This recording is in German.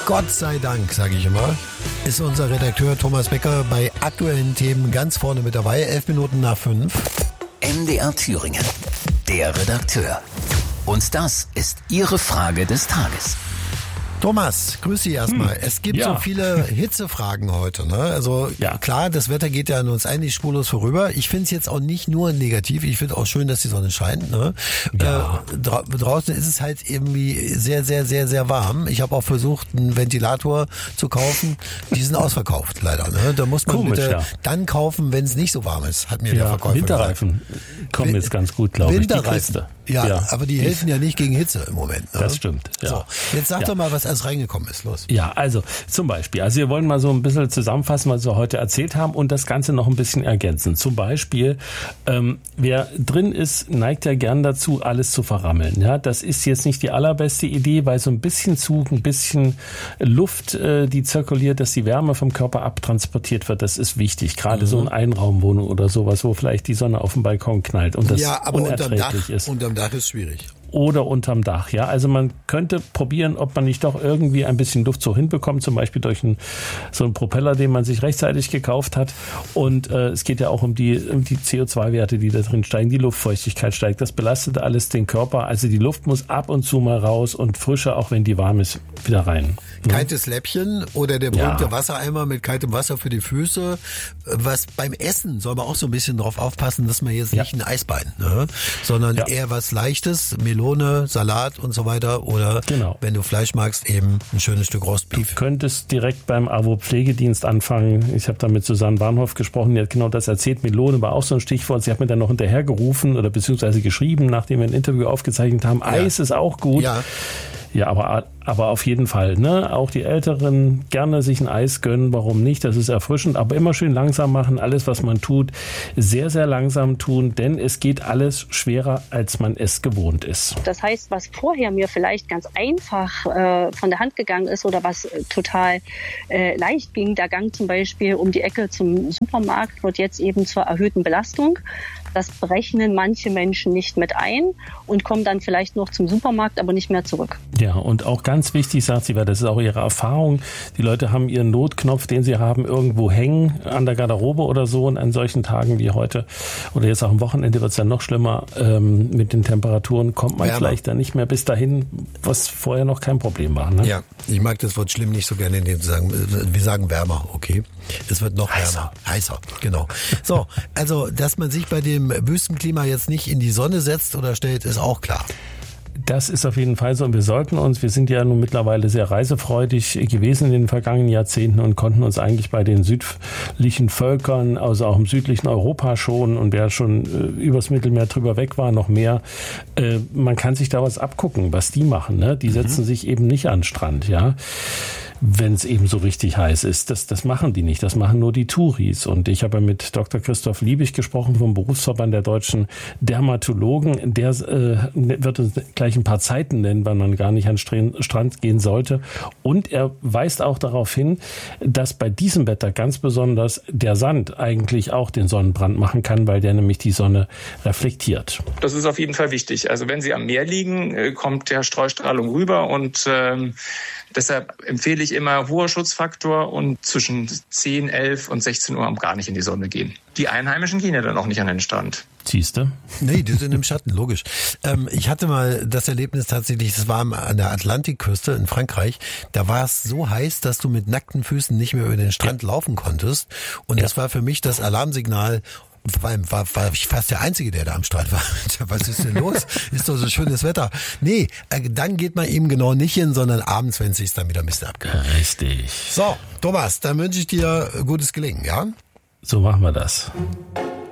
Gott sei Dank, sage ich immer, ist unser Redakteur Thomas Becker bei aktuellen Themen ganz vorne mit dabei. 11 Minuten nach 5. MDR Thüringen, der Redakteur. Und das ist Ihre Frage des Tages. Thomas, grüß Sie erstmal. Es gibt so viele Hitzefragen heute. Ne? Also klar, das Wetter geht ja an uns eigentlich spurlos vorüber. Ich finde es jetzt auch nicht nur negativ. Ich finde auch schön, dass die Sonne scheint. Ne? Ja. Draußen ist es halt irgendwie sehr, sehr, sehr, sehr warm. Ich habe auch versucht, einen Ventilator zu kaufen. Die sind ausverkauft leider. Ne? Da muss man dann kaufen, wenn es nicht so warm ist, hat mir der Verkäufer Winterreifen kommen jetzt ganz gut, glaube ich. Winterreifen. Ja, aber die helfen ja nicht gegen Hitze im Moment. Ne? Das stimmt. Ja. So, jetzt sag doch mal, was alles reingekommen ist. Los. Ja, also zum Beispiel, wir wollen mal so ein bisschen zusammenfassen, was wir heute erzählt haben und das Ganze noch ein bisschen ergänzen. Zum Beispiel, wer drin ist, neigt ja gern dazu, alles zu verrammeln. Ja, das ist jetzt nicht die allerbeste Idee, weil so ein bisschen Zug, ein bisschen Luft, die zirkuliert, dass die Wärme vom Körper abtransportiert wird. Das ist wichtig. Gerade so eine Einraumwohnung oder sowas, wo vielleicht die Sonne auf dem Balkon knallt und das unerträglich ist. Unterm Dach ist schwierig. Oder unterm Dach, ja. Also man könnte probieren, ob man nicht doch irgendwie ein bisschen Luft so hinbekommt, zum Beispiel durch so einen Propeller, den man sich rechtzeitig gekauft hat. Und es geht ja auch um die CO2-Werte, die da drin steigen. Die Luftfeuchtigkeit steigt. Das belastet alles den Körper. Also die Luft muss ab und zu mal raus und frischer, auch wenn die warm ist, wieder rein. Kaltes Läppchen oder der berühmte Wassereimer mit kaltem Wasser für die Füße. Was beim Essen soll man auch so ein bisschen drauf aufpassen, dass man jetzt nicht ein Eisbein, ne? Sondern eher was Leichtes, Melone, Salat und so weiter. Oder wenn du Fleisch magst, eben ein schönes Stück Rostbeef. Du könntest direkt beim AWO-Pflegedienst anfangen. Ich habe da mit Susanne Bahnhof gesprochen, die hat genau das erzählt. Melone war auch so ein Stichwort. Sie hat mir dann noch hinterhergerufen oder beziehungsweise geschrieben, nachdem wir ein Interview aufgezeichnet haben. Eis ist auch gut. Ja, aber auf jeden Fall, ne? Auch die Älteren gerne sich ein Eis gönnen, warum nicht? Das ist erfrischend, aber immer schön langsam machen. Alles, was man tut, sehr, sehr langsam tun, denn es geht alles schwerer, als man es gewohnt ist. Das heißt, was vorher mir vielleicht ganz einfach von der Hand gegangen ist oder was total leicht ging, der Gang zum Beispiel um die Ecke zum Supermarkt, wird jetzt eben zur erhöhten Belastung. Das berechnen manche Menschen nicht mit ein und kommen dann vielleicht noch zum Supermarkt, aber nicht mehr zurück. Ja, und auch ganz wichtig, sagt sie, weil das ist auch ihre Erfahrung, die Leute haben ihren Notknopf, den sie haben, irgendwo hängen, an der Garderobe oder so. Und an solchen Tagen wie heute oder jetzt auch am Wochenende wird es dann noch schlimmer mit den Temperaturen, kommt man vielleicht dann nicht mehr bis dahin, was vorher noch kein Problem war. Ne? Ja, ich mag das Wort schlimm nicht so gerne, indem zu sagen, wir sagen wärmer, okay? Es wird noch wärmer. Heißer, genau. So, also, dass man sich bei dem Wüstenklima jetzt nicht in die Sonne setzt oder stellt, ist auch klar. Das ist auf jeden Fall so und wir sind ja nun mittlerweile sehr reisefreudig gewesen in den vergangenen Jahrzehnten und konnten uns eigentlich bei den südlichen Völkern, also auch im südlichen Europa schon und wer schon übers Mittelmeer drüber weg war, noch mehr, man kann sich da was abgucken, was die machen, ne? Die setzen sich eben nicht an den Strand, ja. Wenn es eben so richtig heiß ist. Das machen die nicht, das machen nur die Touris. Und ich habe mit Dr. Christoph Liebig gesprochen vom Berufsverband der deutschen Dermatologen. Der wird uns gleich ein paar Zeiten nennen, wann man gar nicht an den Strand gehen sollte. Und er weist auch darauf hin, dass bei diesem Wetter ganz besonders der Sand eigentlich auch den Sonnenbrand machen kann, weil der nämlich die Sonne reflektiert. Das ist auf jeden Fall wichtig. Also wenn Sie am Meer liegen, kommt der Streustrahlung rüber und deshalb empfehle ich immer hoher Schutzfaktor und zwischen 10, 11 und 16 Uhr gar nicht in die Sonne gehen. Die Einheimischen gehen ja dann auch nicht an den Strand. Siehste? Nee, die sind im Schatten, logisch. Ich hatte mal das Erlebnis tatsächlich, das war an der Atlantikküste in Frankreich. Da war es so heiß, dass du mit nackten Füßen nicht mehr über den Strand laufen konntest. Und das war für mich das Alarmsignal. Vor allem war ich fast der Einzige, der da am Strand war. Was ist denn los? Ist doch so schönes Wetter. Nee, dann geht man eben genau nicht hin, sondern abends, wenn es sich dann wieder ein bisschen abkühlt. Richtig. So, Thomas, dann wünsche ich dir gutes Gelingen, ja? So machen wir das.